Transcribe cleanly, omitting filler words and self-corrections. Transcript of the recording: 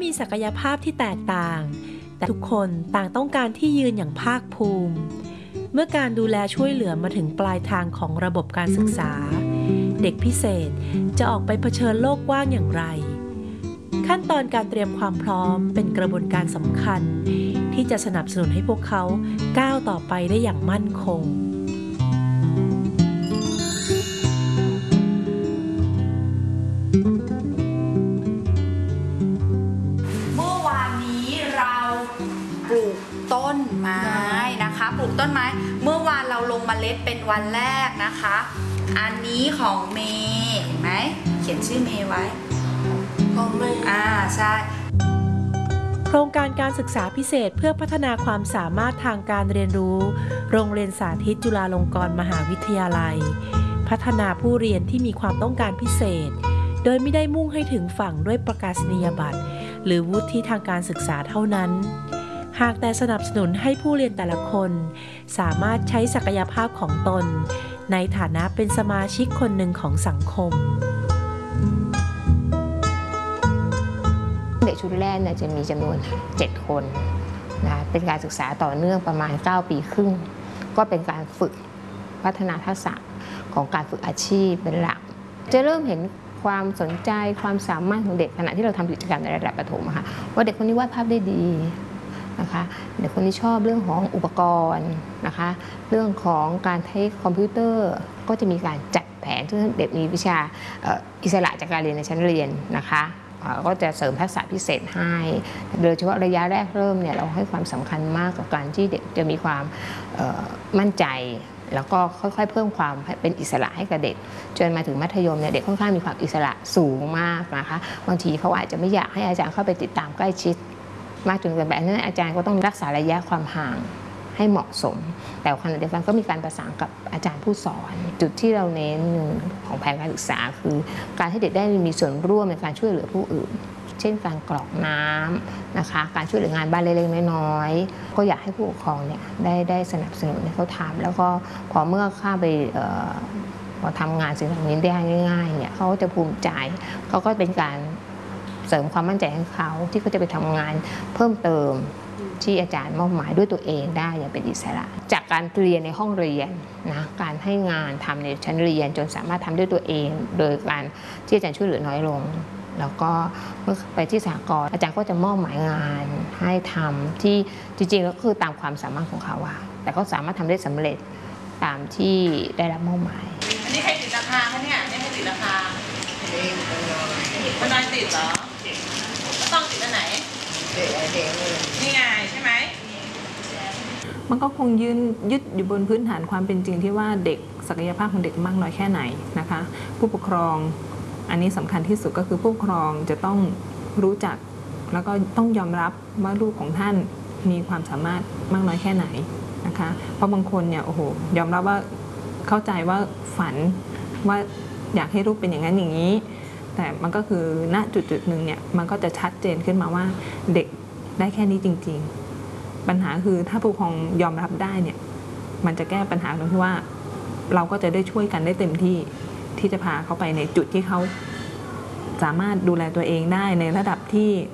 มีศักยภาพที่แตกต่างแต่ทุกคนต่างต้องการที่ยืนอย่างภาคภูมิเมื่อการดูแลช่วยเหลือมาถึงปลายทางของระบบการศึกษาเด็กพิเศษจะออกไปเผชิญโลกกว้างอย่างไรขั้นตอนการเตรียมความพร้อมเป็นกระบวนการสำคัญที่จะสนับสนุนให้พวกเขาก้าวต่อไปได้อย่างมั่นคงเมื่อวานนี้เราปลูกต้นไม้นะคะปลูกต้นไม้เมื่อวานเราลงเมล็ดเป็นวันแรกนะคะอันนี้ของเมย์เห็นไหมเขียนชื่อเมย์ไว้ของเมย์ใช่โครงการการศึกษาพิเศษเพื่อพัฒนาความสามารถทางการเรียนรู้โรงเรียนสาธิตจุฬาลงกรณ์มหาวิทยาลัยพัฒนาผู้เรียนที่มีความต้องการพิเศษโดยไม่ได้มุ่งให้ถึงฝั่งด้วยประกาศนียบัตรหรือวุฒิทางการศึกษาเท่านั้นหากแต่สนับสนุนให้ผู้เรียนแต่ละคนสามารถใช้ศักยภาพของตนในฐานะเป็นสมาชิกคนหนึ่งของสังคมเด็กชุดแรกเนี่ยจะมีจำนวน7 คนนะเป็นการศึกษาต่อเนื่องประมาณ9 ปีครึ่งก็เป็นการฝึกพัฒนาทักษะของการฝึกอาชีพเป็นหลักจะเริ่มเห็นความสนใจความสามารถของเด็กขณะที่เราทำกิจกรรมในระดับประถมค่ะว่าเด็กคนนี้วาดภาพได้ดีนะคะเด็กคนนี้ชอบเรื่องของอุปกรณ์นะคะเรื่องของการใช้คอมพิวเตอร์ก็จะมีการจัดแผนซึ่งเด็กมีวิชาอิสระจากการเรียนในชั้นเรียนนะคะก็จะเสริมทักษะพิเศษให้โดยเฉพาะระยะแรกเริ่มเนี่ยเราให้ความสำคัญมากกับการที่เด็กจะมีความมั่นใจแล้วก็ค่อยๆเพิ่มความเป็นอิสระให้กับเด็กจนมาถึงมัธยมเนี่ยเด็กค่อนข้างมีความอิสระสูงมากนะคะบางทีเขาอาจจะไม่อยากให้อาจารย์เข้าไปติดตามใกล้ชิดมากจนเกินไปนั้นอาจารย์ก็ต้องรักษาระยะความห่างให้เหมาะสมแต่ขณะเดียวกันก็มีการประสานกับอาจารย์ผู้สอนจุดที่เราเน้นหนึ่งของแผนการศึกษาคือการให้เด็กได้มีส่วนร่วมในการช่วยเหลือผู้อื่นเช่นการกรอกน้ำนะคะการช่วยเหลืองานบ้านเล็กๆน้อยๆก็อยากให้ผู้ปกครองเนี่ยได้สนับสนุนให้เขาทำแล้วก็พอเมื่อเข้าไปพอทำงานสิ่งเหล่านี้ได้ง่ายๆเนี่ยเขาจะภูมิใจเขาก็เป็นการเสริมความมั่นใจให้เขาที่เขาจะไปทำงานเพิ่มเติมที่อาจารย์มอบหมายด้วยตัวเองได้อย่างเป็นอิสระจากการเรียนในห้องเรียนนะการให้งานทำในชั้นเรียนจนสามารถทำด้วยตัวเองโดยการที่อาจารย์ช่วยเหลือน้อยลงแล้วก็เมื่อไปที่สหกรณ์อาจารย์ก็จะมอบหมายงานให้ทำที่จริงๆแล้วคือตามความสามารถของเขาอะแต่เขาสามารถทำได้สำเร็จตามที่ได้รับมอบหมายอันนี้ใครติดราคาคะเนี่ยนี่ใครติดราคาคนนายติดเหรอต้องติดอันไหนนี่ไงใช่ไหมมันก็คงยึดอยู่บนพื้นฐานความเป็นจริงที่ว่าเด็กศักยภาพของเด็กมากน้อยแค่ไหนนะคะผู้ปกครองอันนี้สำคัญที่สุดก็คือผู้ปกครองจะต้องรู้จักแล้วก็ต้องยอมรับว่าลูกของท่านมีความสามารถมากน้อยแค่ไหนนะคะเพราะบางคนเนี่ยโอ้โหยอมรับว่าเข้าใจว่าฝันว่าอยากให้ลูกเป็นอย่างนั้นอย่างนี้แต่มันก็คือณจุดหนึ่งเนี่ยมันก็จะชัดเจนขึ้นมาว่าเด็กได้แค่นี้จริงๆปัญหาคือถ้าผู้ปกครองยอมรับได้เนี่ยมันจะแก้ปัญหาตรงที่ว่าเราก็จะได้ช่วยกันได้เต็มที่จะพาเขาไปในจุดที่เขาสามารถดูแลตัวเองได้ในระดับที่